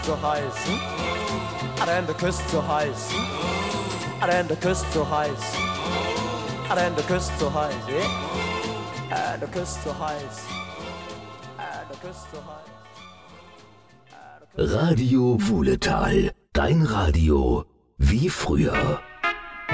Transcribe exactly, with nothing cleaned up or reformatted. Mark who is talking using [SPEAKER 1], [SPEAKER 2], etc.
[SPEAKER 1] zu heiß, an der Küste zu heiß, an der Küste zu heiß, an der Küste zu heiß, an der Küste zu heiß, an der Küste zu heiß.
[SPEAKER 2] Radio Wuhletal, dein Radio wie früher.